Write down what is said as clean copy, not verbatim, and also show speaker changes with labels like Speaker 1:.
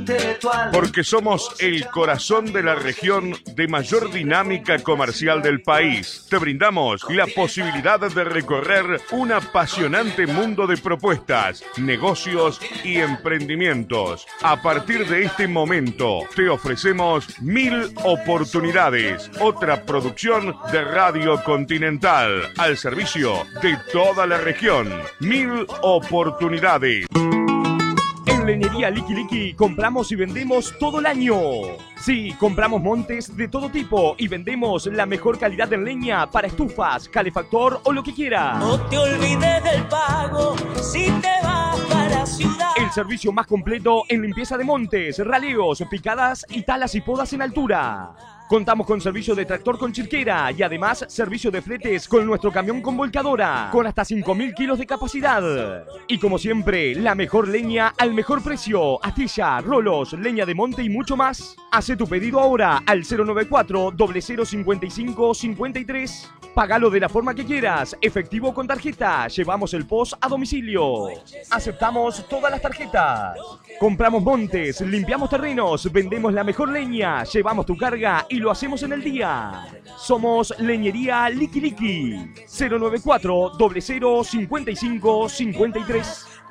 Speaker 1: intelectual.
Speaker 2: Porque somos el corazón de la región de mayor dinámica comercial del país. Te brindamos la posibilidad de recorrer un apasionante mundo de propuestas, negocios y emprendimientos. A partir de este momento, te ofrecemos 1000 oportunidades. Otra producción de Radio Continental al servicio de toda la región. 1000 oportunidades.
Speaker 3: En Leñería Liki Liki compramos y vendemos todo el año. Sí, compramos montes de todo tipo y vendemos la mejor calidad en leña para estufas, calefactor o lo que quieras.
Speaker 4: No te olvides del pago si te vas para la ciudad.
Speaker 3: El servicio más completo en limpieza de montes, raleos, picadas y talas y podas en altura. Contamos con servicio de tractor con chirquera y además servicio de fletes con nuestro camión con volcadora, con hasta 5.000 kilos de capacidad. Y como siempre, la mejor leña al mejor precio. Astilla, rolos, leña de monte y mucho más. Hace tu pedido ahora al 094-0055-53. Págalo de la forma que quieras, efectivo o con tarjeta. Llevamos el POS a domicilio. Aceptamos todas las tarjetas. Compramos montes, limpiamos terrenos, vendemos la mejor leña, llevamos tu carga y lo hacemos en el día. Somos Leñería Liki Liki. 094-0055-53.